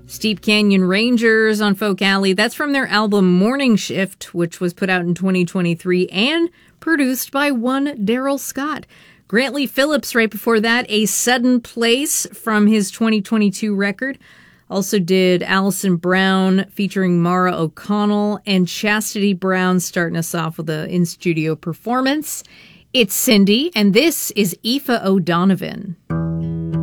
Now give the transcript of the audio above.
Steep Canyon Rangers on Folk Alley. That's from their album Morning Shift, which was put out in 2023 and produced by one Daryl Scott. Grantley Phillips right before that, A Sudden Place from his 2022 record. Also did Alison Brown featuring Mara O'Connell and Chastity Brown starting us off with an in-studio performance. It's Cindy, and this is Aoife O'Donovan.